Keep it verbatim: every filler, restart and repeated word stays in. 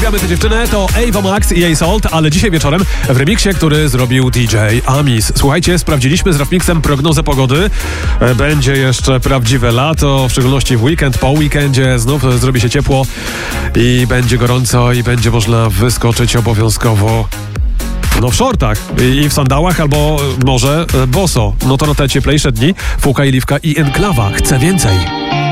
Uwielbiamy tę dziewczynę, to Ava Max i jej Salt, ale dzisiaj wieczorem w remiksie, który zrobił D J Amis. Słuchajcie, sprawdziliśmy z Rafmixem prognozę pogody. Będzie jeszcze prawdziwe lato, w szczególności w weekend, po weekendzie znów zrobi się ciepło i będzie gorąco i będzie można wyskoczyć obowiązkowo no w shortach i w sandałach, albo może boso. No to na te cieplejsze dni Fuka i Liwka i Enklawa. Chcę więcej.